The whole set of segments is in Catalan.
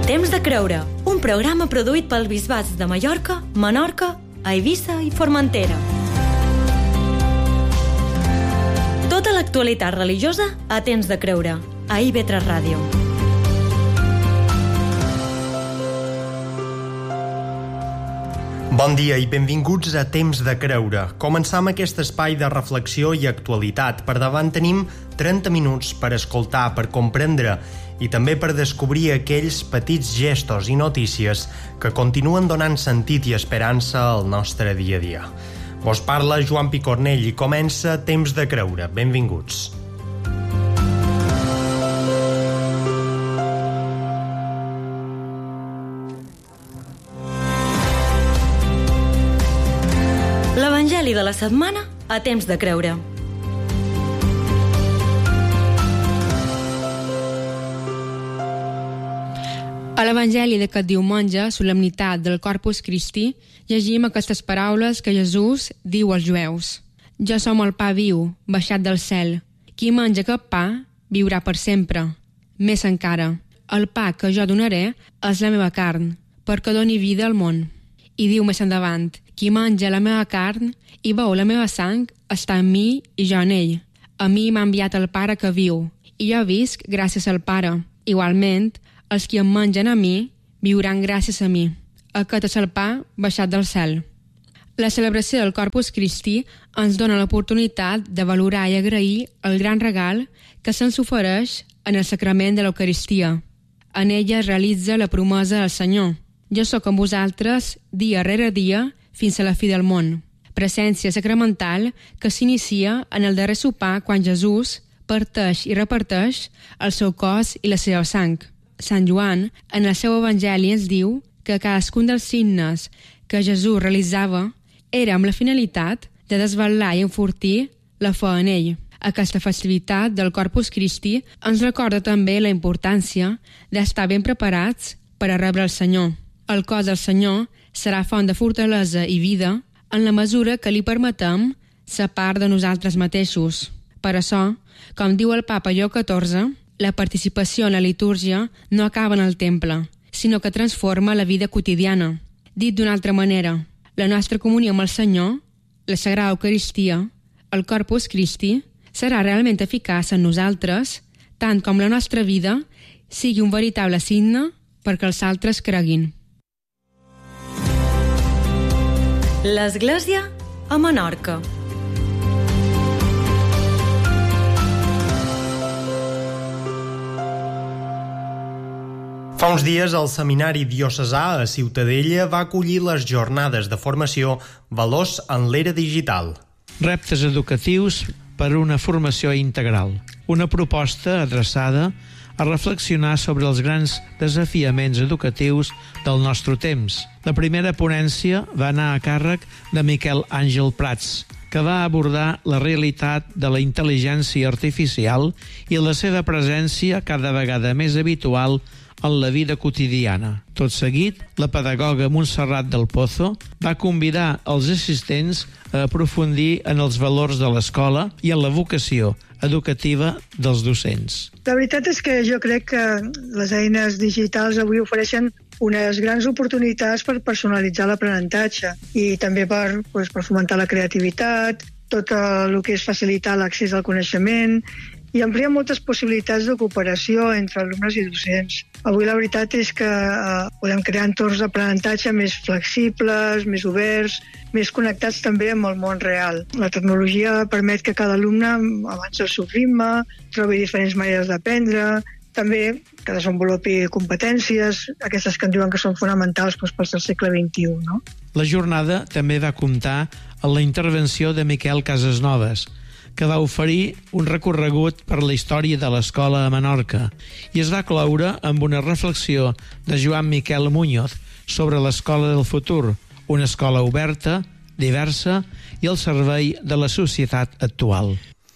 Temps de creure, un programa produït pels bisbats de Mallorca, Menorca, Eivissa i Formentera. Tota l'actualitat religiosa a Temps de creure, a IB3 Ràdio. Bon dia i benvinguts a Temps de creure. Començam aquest espai de reflexió i actualitat. Per davant tenim 30 minuts per escoltar, per comprendre i també per descobrir aquells petits gestos i notícies que continuen donant sentit i esperança al nostre dia a dia. Vos parla Joan Picornell i comença Temps de creure. Benvinguts. L'Evangeli de la setmana a Temps de creure. A l'Evangeli d'aquest diumenge, solemnitat del Corpus Christi, llegim aquestes paraules que Jesús diu als jueus. Jo som el pa viu, baixat del cel. Qui menja aquest pa, viurà per sempre. Més encara, el pa que jo donaré és la meva carn, perquè doni vida al món. I diu més endavant, qui menja la meva carn i beu la meva sang està en mi i jo en ell. A mi m'ha enviat el Pare que viu, i jo visc gràcies al Pare. Igualment, els qui em mengen a mi viuran gràcies a mi. Aquest és el pa baixat del cel. La celebració del Corpus Christi ens dona l'oportunitat de valorar i agrair el gran regal que se'ns ofereix en el sacrament de l'Eucaristia. En ella es realitza la promesa del Senyor. Jo sóc amb vosaltres dia rere dia fins a la fi del món. Presència sacramental que s'inicia en el darrer sopar quan Jesús parteix i reparteix el seu cos i la seva sang. Sant Joan, en el seu Evangeli, ens diu que cadascun dels signes que Jesús realitzava era amb la finalitat de desvelar i enfortir la fe en ell. Aquesta festivitat del Corpus Christi ens recorda també la importància d'estar ben preparats per a rebre el Senyor. El cos del Senyor serà font de fortalesa i vida en la mesura que li permetem ser part de nosaltres mateixos. Per això, com diu el Papa Lleó XIV, la participació en la litúrgia no acaba en el temple, sinó que transforma la vida quotidiana. Dit d'una altra manera, la nostra comunió amb el Senyor, la Sagrada Eucaristia, el Corpus Christi, serà realment eficaç en nosaltres, tant com la nostra vida sigui un veritable signe perquè els altres creguin. L'Església a Menorca. Fa uns dies el Seminari Diocesà a Ciutadella va acollir les jornades de formació Valors en l'era digital. Reptes educatius per a una formació integral. Una proposta adreçada a reflexionar sobre els grans desafiaments educatius del nostre temps. La primera ponència va anar a càrrec de Miquel Àngel Prats, que va abordar la realitat de la intel·ligència artificial i la seva presència cada vegada més habitual en la vida quotidiana. Tot seguit, la pedagoga Montserrat del Pozo va convidar els assistents a aprofundir en els valors de l'escola i en la vocació educativa dels docents. La veritat és que jo crec que les eines digitals avui ofereixen unes grans oportunitats per personalitzar l'aprenentatge i també per fomentar la creativitat, tot el que és facilitar l'accés al coneixement i amplia moltes possibilitats de cooperació entre alumnes i docents. Avui la veritat és que podem crear entorns d'aprenentatge més flexibles, més oberts, més connectats també amb el món real. La tecnologia permet que cada alumne avanci al seu ritme, trobi diferents maneres d'aprendre, també que desenvolupi competències, aquestes que en diuen que són fonamentals pels del segle XXI. No? La jornada també va comptar amb la intervenció de Miquel Casasnoves, que va oferir un recorregut per la història de l'escola a Menorca i es va cloure amb una reflexió de Joan Miquel Muñoz sobre l'escola del futur, una escola oberta, diversa i al servei de la societat actual.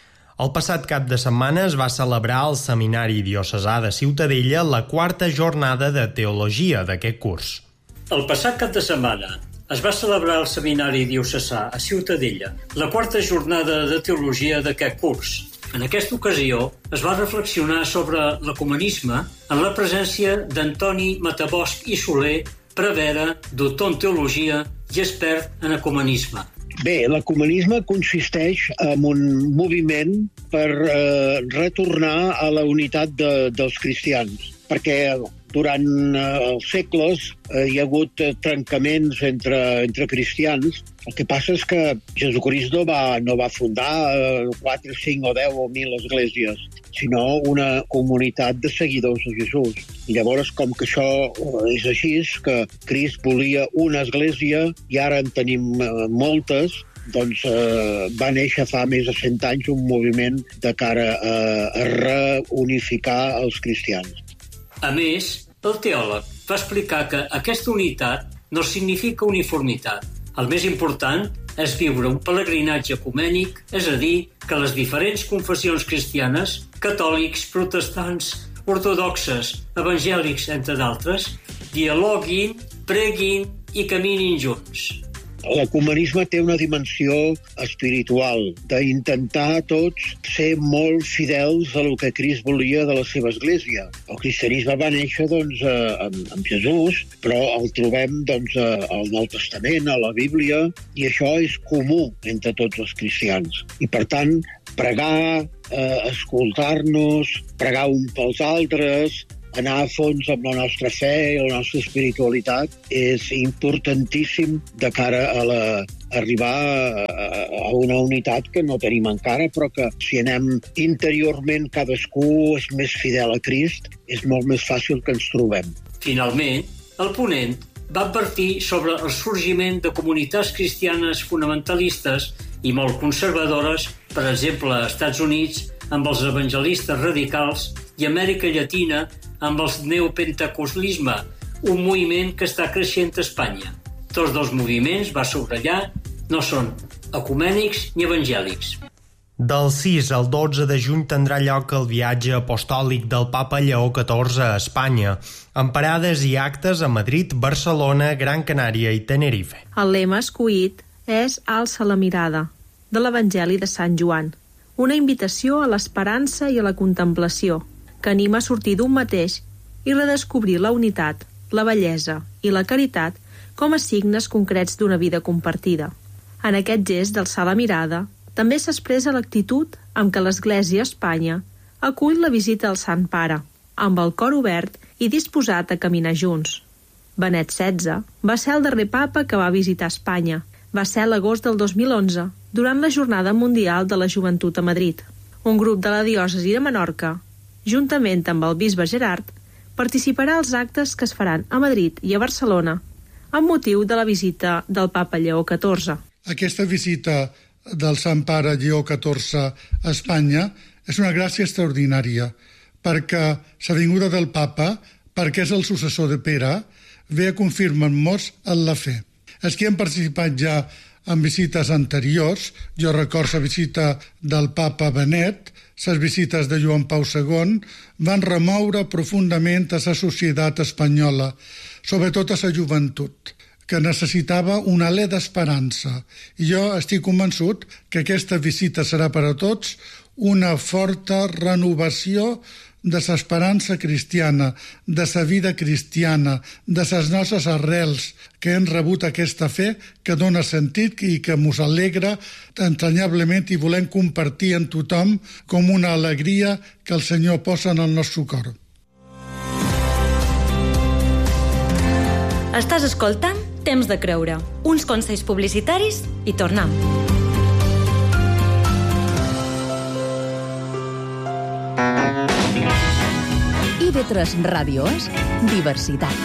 El passat cap de setmana es va celebrar al Seminari Diocesà de Ciutadella la quarta jornada de teologia d'aquest curs. El passat cap de setmana es va celebrar al Seminari Diocesà a Ciutadella la quarta jornada de teologia d'aquest curs. En aquesta ocasió es va reflexionar sobre l'ecumenisme en la presència d'Antoni Matabosch i Soler, prevere, doctor en teologia i expert en ecumenisme. Bé, l'ecumenisme consisteix en un moviment per retornar a la unitat dels cristians, perquè durant els segles hi ha hagut trencaments entre cristians. El que passa és que Jesucrist no va fundar 4, 5 o 10 o 1.000 esglésies, sinó una comunitat de seguidors de Jesús. I llavors, com que això és així, que Crist volia una església i ara en tenim moltes, doncs va néixer fa més de 100 anys un moviment de cara a reunificar els cristians. A més, el teòleg va explicar que aquesta unitat no significa uniformitat. El més important és viure un pelegrinatge ecumènic, és a dir, que les diferents confessions cristianes, catòlics, protestants, ortodoxes, evangèlics, entre d'altres, dialoguin, preguin i caminin junts. L'ecumenisme té una dimensió espiritual, d'intentar tots ser molt fidels a el que Crist volia de la seva església. El cristianisme va néixer amb Jesús, però el trobem al Nou Testament, a la Bíblia, i això és comú entre tots els cristians. I per tant, pregar, escoltar-nos, pregar un pels altres, anar a fons amb la nostra fe i la nostra espiritualitat és importantíssim de cara a arribar a una unitat que no tenim encara, però que si anem interiorment cadascú és més fidel a Crist, és molt més fàcil que ens trobem. Finalment, el ponent va advertir sobre el sorgiment de comunitats cristianes fonamentalistes i molt conservadores, per exemple, als Estats Units, amb els evangelistes radicals, i Amèrica Llatina, amb el neopentecostalisme, un moviment que està creixent a Espanya. Tots dos moviments, va subratllar, no són ecumènics ni evangèlics. Del 6 al 12 de juny tindrà lloc el viatge apostòlic del papa Lleó XIV a Espanya, amb parades i actes a Madrid, Barcelona, Gran Canària i Tenerife. El lema escollit és Alça la mirada, de l'Evangeli de Sant Joan, una invitació a l'esperança i a la contemplació, que anima a sortir d'un mateix i redescobrir la unitat, la bellesa i la caritat com a signes concrets d'una vida compartida. En aquest gest d'alçar la mirada, també s'expressa l'actitud amb què l'Església a Espanya acull la visita al Sant Pare, amb el cor obert i disposat a caminar junts. Benet XVI va ser el darrer papa que va visitar Espanya. Va ser a l'agost del 2011, durant la Jornada Mundial de la Joventut a Madrid. Un grup de la diòcesi de Menorca, juntament amb el bisbe Gerard, participarà als actes que es faran a Madrid i a Barcelona amb motiu de la visita del papa Lleó XIV. Aquesta visita del Sant Pare Lleó XIV a Espanya és una gràcia extraordinària, perquè la vinguda del papa, perquè és el successor de Pere, ve a confirmar-nos en la fe. Els que han participat ja en visites anteriors, jo recordo la visita del papa Benet, les visites de Joan Pau II, van remoure profundament a la societat espanyola, sobretot a la joventut, que necessitava un alè d'esperança. I jo estic convençut que aquesta visita serà per a tots una forta renovació de l'esperança cristiana, de la vida cristiana, de les nostres arrels, que hem rebut aquesta fe que dona sentit i que ens alegra entranyablement i volem compartir amb tothom com una alegria que el Senyor posa en el nostre cor. Estàs escoltant Temps de Creure, uns consells publicitaris i tornem. IB3 Ràdio és diversitat.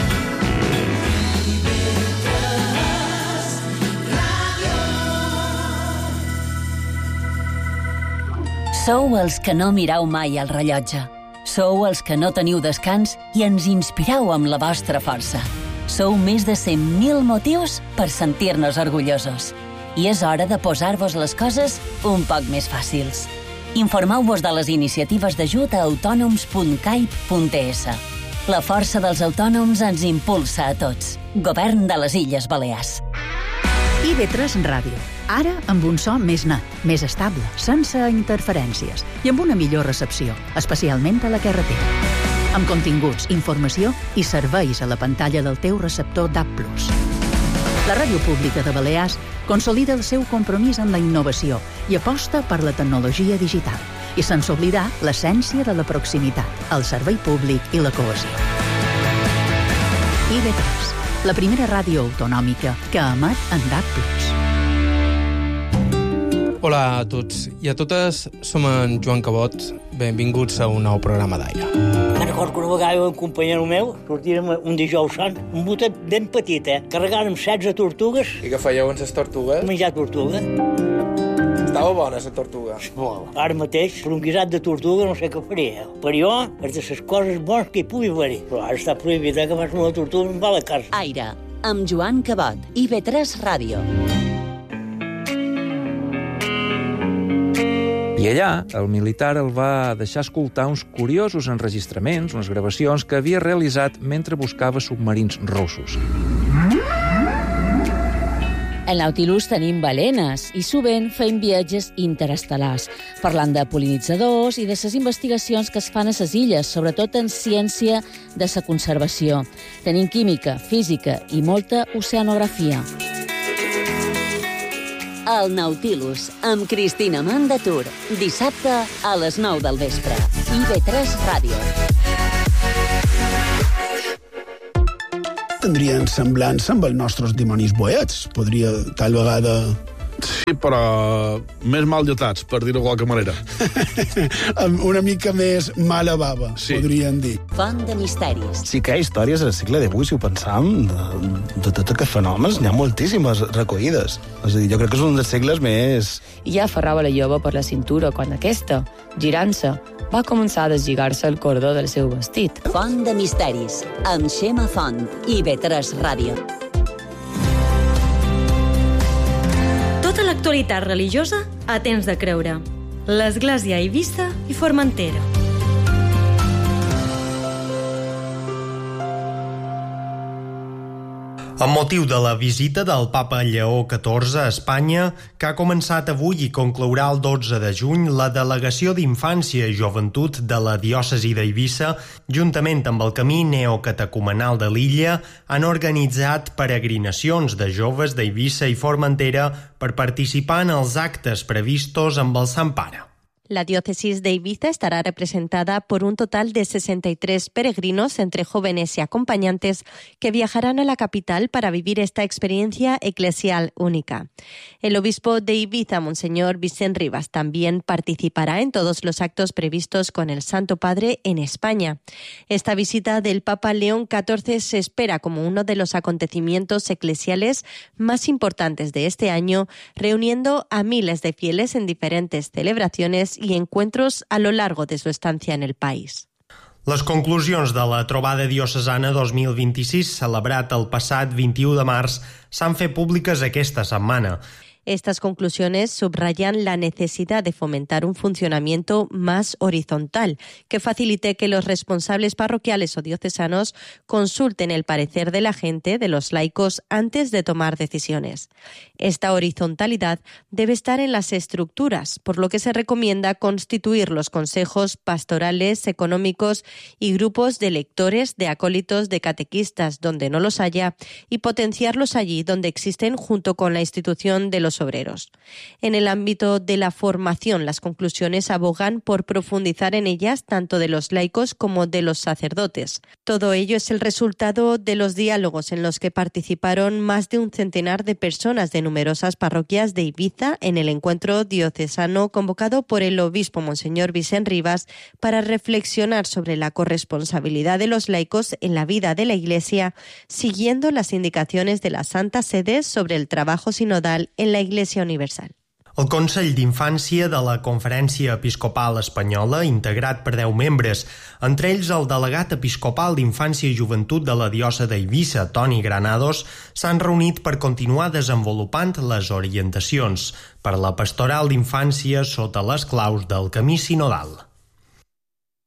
Sou els que no mireu mai el rellotge. Sou els que no teniu descans i ens inspireu amb la vostra força. Sou més de 100.000 motius per sentir-nos orgullosos. I és hora de posar-vos les coses un poc més fàcils. Informeu-vos de les iniciatives d'ajut a autònoms.caip.es. La força dels autònoms ens impulsa a tots. Govern de les Illes Balears. IB3 Ràdio. Ara amb un so més net, més estable, sense interferències i amb una millor recepció, especialment a la carretera. Amb continguts, informació i serveis a la pantalla del teu receptor DAB+. La Ràdio Pública de Balears consolida el seu compromís amb la innovació i aposta per la tecnologia digital, i sense oblidar l'essència de la proximitat, el servei públic i la cohesió. IB3, la primera ràdio autonòmica que emet en DAB+. Hola a tots i a totes, som en Joan Cabot. Benvinguts a un nou programa d'Aire. Me'n recordo que una vegada un companyero meu sortirem un dijous sant, un botet ben petit, carregàrem 16 tortugues. I què fèieu amb les tortugues? Menjar tortuga. Estava bona, la tortuga. Molt. Ara mateix, per un guisat de tortuga no sé què faria. Per jo, és de les coses bones que hi pugui haver. Però ara està prohibit que fas una tortuga i va a la casa. Aire, amb Joan Cabot, IB3 Ràdio. I allà, el militar el va deixar escoltar uns curiosos enregistraments, unes gravacions que havia realitzat mentre buscava submarins russos. En Nautilus tenim balenes i sovint fem viatges interestel·lars, parlant de pol·linitzadors i de les investigacions que es fan a les illes, sobretot en ciència de la conservació. Tenim química, física i molta oceanografia. El Nautilus, amb Cristina Mandatur, dissabte a les 9 del vespre. IB3 Ràdio. Tindrien semblança amb els nostres dimonis boets. Podria, tal vegada... Sí, però més mal dotats, per dir-ho de qualque manera. Una mica més mala bava, sí. Podríem dir. Font de misteris. Sí que hi ha històries al segle XIX, si ho pensam, de tots aquests fenòmens, n'hi ha moltíssimes recollides. És a dir, jo crec que és un dels segles més... I ja aferrava la jove per la cintura quan aquesta, girant-se, va començar a deslligar-se el cordó del seu vestit. Font de misteris, amb Xema Font, IB3 Ràdio. Tota l'actualitat religiosa a temps de creure. L'Església a Eivissa i Formentera. Amb motiu de la visita del papa Lleó XIV a Espanya, que ha començat avui i conclourà el 12 de juny, la Delegació d'Infància i Joventut de la Diòcesi d'Eivissa, juntament amb el Camí Neocatecumenal de l'illa, han organitzat peregrinacions de joves d'Eivissa i Formentera per participar en els actes previstos amb el Sant Pare. La diócesis de Ibiza estará representada por un total de 63 peregrinos entre jóvenes y acompañantes que viajarán a la capital para vivir esta experiencia eclesial única. El obispo de Ibiza, Monseñor Vicent Rivas, también participará en todos los actos previstos con el Santo Padre en España. Esta visita del Papa León XIV se espera como uno de los acontecimientos eclesiales más importantes de este año, reuniendo a miles de fieles en diferentes celebraciones y encuentros a lo largo de su estancia en el país. Les conclusions de la trobada diocesana 2026, celebrat el passat 21 de març, s'han fet públiques aquesta setmana. Estas conclusiones subrayan la necesidad de fomentar un funcionamiento más horizontal, que facilite que los responsables parroquiales o diocesanos consulten el parecer de la gente, de los laicos, antes de tomar decisiones. Esta horizontalidad debe estar en las estructuras, por lo que se recomienda constituir los consejos pastorales, económicos y grupos de lectores, de acólitos, de catequistas, donde no los haya, y potenciarlos allí donde existen junto con la institución de los obreros. En el ámbito de la formación, las conclusiones abogan por profundizar en ellas tanto de los laicos como de los sacerdotes. Todo ello es el resultado de los diálogos en los que participaron más de un centenar de personas de numerosas parroquias de Ibiza en el encuentro diocesano convocado por el obispo Monseñor Vicent Rivas para reflexionar sobre la corresponsabilidad de los laicos en la vida de la Iglesia, siguiendo las indicaciones de la Santa Sede sobre el trabajo sinodal en la Iglesia Universal. El Consell d'Infància de la Conferència Episcopal Espanyola, integrat per 10 membres, entre ells el delegat episcopal d'Infància i Joventut de la diòcesi d'Eivissa, Toni Granados, s'han reunit per continuar desenvolupant les orientacions per a la pastoral d'infància sota les claus del camí sinodal.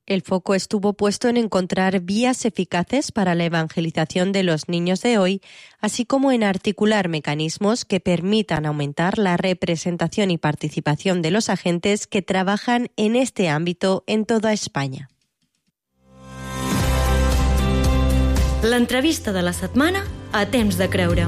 El foco estuvo puesto en encontrar vías eficaces para la evangelización de los niños de hoy, así como en articular mecanismos que permitan aumentar la representación y participación de los agentes que trabajan en este ámbito en toda España. L'entrevista de la setmana a Temps de Creure.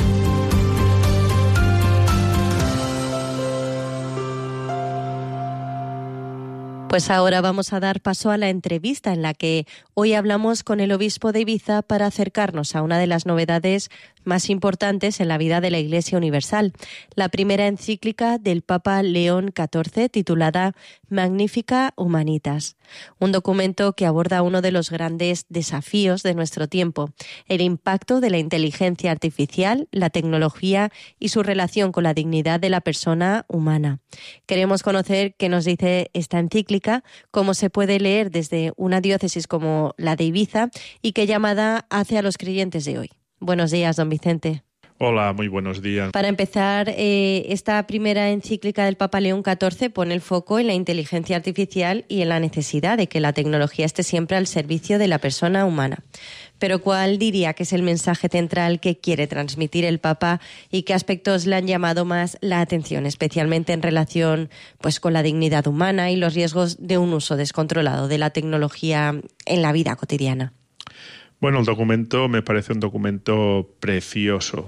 Pues ahora vamos a dar paso a la entrevista en la que hoy hablamos con el obispo de Ibiza para acercarnos a una de las novedades más importantes en la vida de la Iglesia Universal, la primera encíclica del Papa León XIV titulada Magnificat Humanitas, un documento que aborda uno de los grandes desafíos de nuestro tiempo, el impacto de la inteligencia artificial, la tecnología y su relación con la dignidad de la persona humana. Queremos conocer qué nos dice esta encíclica, cómo se puede leer desde una diócesis como la de Ibiza y qué llamada hace a los creyentes de hoy. Buenos días, don Vicente. Hola, muy buenos días. Para empezar, esta primera encíclica del Papa León XIV pone el foco en la inteligencia artificial y en la necesidad de que la tecnología esté siempre al servicio de la persona humana. Pero ¿cuál diría que es el mensaje central que quiere transmitir el Papa y qué aspectos le han llamado más la atención, especialmente en relación pues, con la dignidad humana y los riesgos de un uso descontrolado de la tecnología en la vida cotidiana? Bueno, el documento me parece un documento precioso,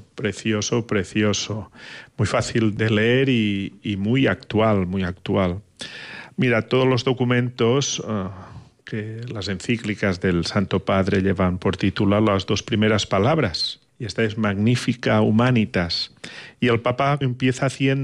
muy fácil de leer y muy actual. Mira, todos los documentos que las encíclicas del Santo Padre llevan por título las dos primeras palabras, y esta es Magnificat Humanitas, y el Papa empieza haciendo